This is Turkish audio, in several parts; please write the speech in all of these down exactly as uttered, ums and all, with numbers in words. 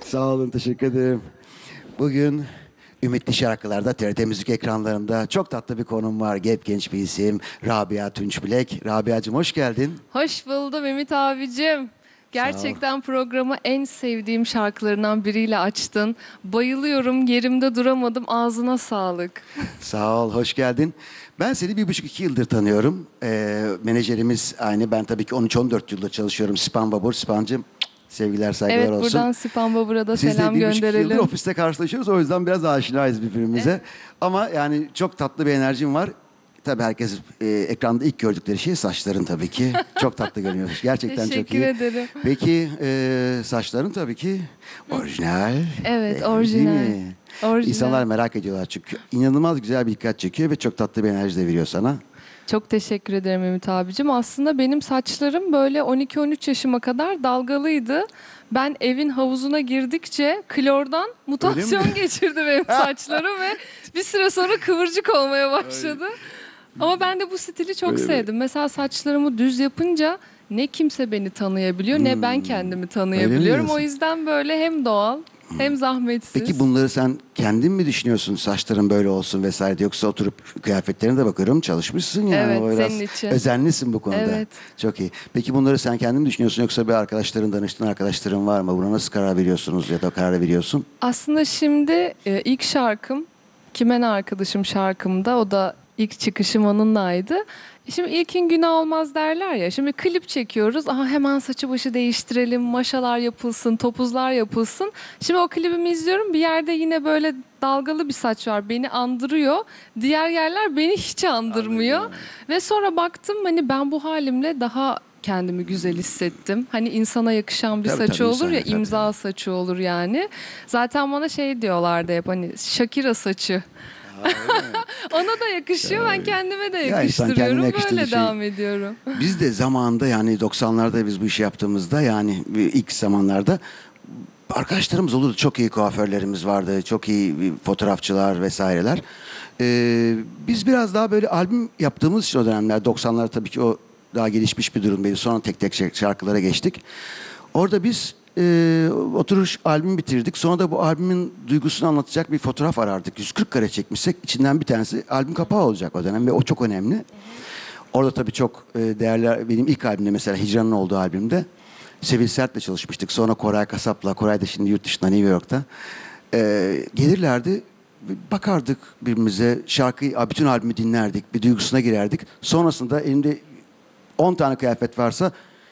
Sağ olun, teşekkür ederim. Bugün Ümitli Şarkılar'da T R T Müzik ekranlarında çok tatlı bir konum var. Gep genç bir isim Rabia Tunçbilek. Rabia'cığım hoş geldin. Hoş buldum Ümit abicim. Gerçekten programı en sevdiğim şarkılarından biriyle açtın. Bayılıyorum, yerimde duramadım. Ağzına sağlık. Sağ ol, hoş geldin. Ben seni bir buçuk iki yıldır tanıyorum. Ee, menajerimiz aynı. Ben tabii ki on üç on dört yılda çalışıyorum. Sipan Babur, Sipancığım. Sevgiler, saygılar Evet, olsun. buradan Sipan Babur'a da Siz selam de bir buçuk yıldır gönderelim. ofiste karşılaşıyoruz. O yüzden biraz aşinayız birbirimize. Evet. Ama yani çok tatlı bir enerjim var. Tabii herkes e, ekranda ilk gördükleri şey saçların tabii ki. Çok tatlı görünüyorsun. Gerçekten çok iyi. Teşekkür ederim. Peki e, saçların tabii ki orijinal. Evet, E, orijinal. Değil mi? Orijinal. İnsanlar merak ediyorlar çünkü inanılmaz güzel bir dikkat çekiyor ve çok tatlı bir enerji de veriyor sana. Çok teşekkür ederim Ümit abicim. Aslında benim saçlarım böyle on iki on üç yaşıma kadar dalgalıydı. Ben evin havuzuna girdikçe klordan mutasyon geçirdi benim saçlarım ve bir süre sonra kıvırcık olmaya başladı. Ama ben de bu stili çok Öyle mi? sevdim. Mesela saçlarımı düz yapınca ne kimse beni tanıyabiliyor ne ben kendimi tanıyabiliyorum. O diyorsun? yüzden böyle hem doğal hem zahmetsiz. Peki bunları sen kendin mi düşünüyorsun saçların böyle olsun vesaire, yoksa oturup kıyafetlerine de bakıyorum çalışmışsın yani. Evet, O biraz senin için. özenlisin bu konuda. Evet. Çok iyi. Peki bunları sen kendin mi düşünüyorsun yoksa bir arkadaşların, danıştığın arkadaşların var mı? Buna nasıl karar veriyorsunuz ya da karar veriyorsun? Aslında şimdi e, ilk şarkım Kimen Arkadaşım şarkımda, o da ilk çıkışım onunlaydı. Şimdi ilkin günah olmaz derler ya. Şimdi klip çekiyoruz. Aha hemen saçı başı değiştirelim, maşalar yapılsın, topuzlar yapılsın. Şimdi o klibimi izliyorum. Bir yerde yine böyle dalgalı bir saç var. Beni andırıyor. Diğer yerler beni hiç andırmıyor. Anladım. Ve sonra baktım hani ben bu halimle daha kendimi güzel hissettim. Hani insana yakışan bir Tabii, saçı tabii, olur insana, ya, tabii. imza saçı olur yani. Zaten bana şey diyorlardı hep, hani Shakira saçı. Ona da yakışıyor, ben kendime de Ya insan yakıştırıyorum. kendine yakıştırdığı Böyle şey- devam ediyorum. Biz de zamanında yani doksanlarda biz bu işi yaptığımızda, yani ilk zamanlarda arkadaşlarımız olurdu. Çok iyi kuaförlerimiz vardı. Çok iyi fotoğrafçılar vesaireler. Ee, biz biraz daha böyle albüm yaptığımız için o dönemler, doksanlar tabii ki o daha gelişmiş bir durumdaydı. Sonra tek tek şarkılara geçtik. Orada biz e, oturuş albüm bitirdik. Sonra da bu albümün duygusunu anlatacak bir fotoğraf arardık. yüz kırk kare çekmişsek içinden bir tanesi albüm kapağı olacak o dönem ve o çok önemli. Orada tabii çok e, değerli, benim ilk albümde mesela Hicran'ın olduğu albümde Sevil Sert'le çalışmıştık. Sonra Koray Kasap'la, Koray da şimdi yurt dışında, New York'ta. E, gelirlerdi, bakardık birbirimize, şarkıyı, bütün albümü dinlerdik, bir duygusuna girerdik. Sonrasında elimde on tane kıyafet varsa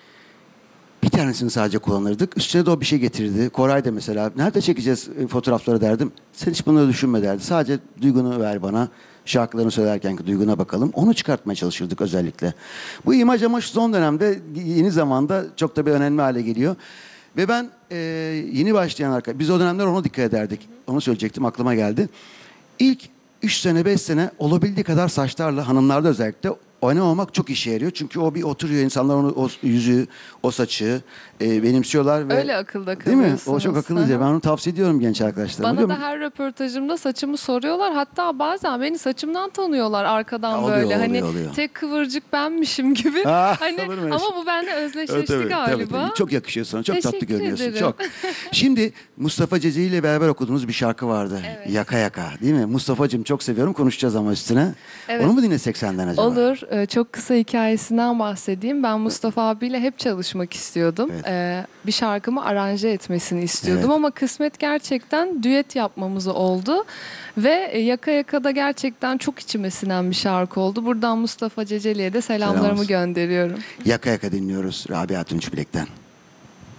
bir tanesini sadece kullanırdık. Üstüne de o bir şey getirirdi. Koray da mesela, nerede çekeceğiz fotoğrafları derdim. Sen hiç bunları düşünme derdi. Sadece duygunu ver bana. Şarkılarını söylerken ki duyguna bakalım. Onu çıkartmaya çalışırdık özellikle. Bu imaj ama şu son dönemde, yeni zamanda çok da bir önemli hale geliyor. Ve ben e, yeni başlayan arkadaşlar, biz o dönemler ona dikkat ederdik. Onu söyleyecektim, aklıma geldi. İlk üç sene beş sene olabildiği kadar saçlarla, hanımlarda özellikle oynamamak çok işe yarıyor. Çünkü o bir oturuyor, insanlar onu, o yüzü, o saçı e, benimsiyorlar ve Öyle akılda değil mi? kalıyorsunuz. O çok akıllıca. Ben onu tavsiye ediyorum genç arkadaşlarıma. Bana Diyorum, da her röportajımda saçımı soruyorlar. Hatta bazen beni saçımdan tanıyorlar arkadan Ya oluyor, böyle. oluyor, Hani oluyor. tek kıvırcık benmişim gibi. Ah, Hani olur mu öyle ama şey? bu bende özdeşleşti Evet, evet, galiba. tabii, tabii. Çok yakışıyor sana. Çok tatlı Teşekkür görünüyorsun. ederim. Çok. Şimdi Mustafa Ceceli ile beraber okuduğunuz bir şarkı vardı. Evet. Yaka Yaka, değil mi? Mustafa'cığım çok seviyorum. Konuşacağız ama üstüne. Evet. Onu mu dinlesek senden acaba? Olur. Ee, çok kısa hikayesinden bahsedeyim. Ben Mustafa abiyle hep çalışmak istiyordum. Evet. Ee, bir şarkımı aranje etmesini istiyordum Evet. ama kısmet gerçekten düet yapmamız oldu. Ve e, Yaka Yaka'da gerçekten çok içime sinen bir şarkı oldu. Buradan Mustafa Ceceli'ye de selamlarımı Selam olsun. gönderiyorum. Yaka Yaka dinliyoruz Rabia Tunçbilek'ten.